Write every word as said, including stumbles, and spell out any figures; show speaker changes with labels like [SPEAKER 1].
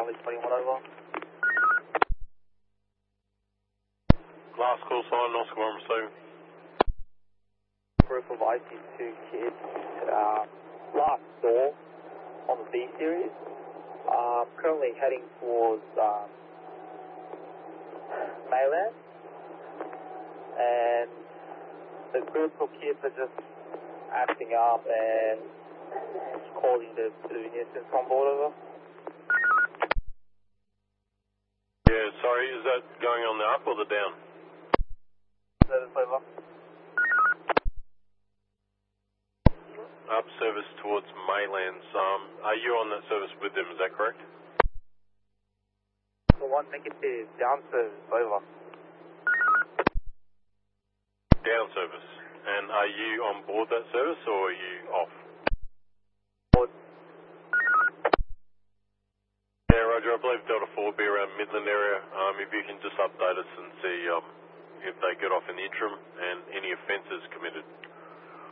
[SPEAKER 1] Charlie twenty-one over.
[SPEAKER 2] Last call sign, Oscar one receiving.
[SPEAKER 1] Group of I C two kids, uh, last door on the B series. Um, currently heading towards um, Mayland. And the group of kids are just acting up and causing the, the nuisance on board over.
[SPEAKER 2] Yeah, sorry, is that going on the up or the down?
[SPEAKER 1] Service over.
[SPEAKER 2] Up service towards Maylands. Um, are you on that service with them, is that correct?
[SPEAKER 1] The one negative, down service over.
[SPEAKER 2] Down service. And are you on board that service or are you off?
[SPEAKER 1] Board.
[SPEAKER 2] Yeah, Roger, I believe Delta four will be around Midland area. Um, if you can just update us and see um, if they get off in the interim and any offences committed.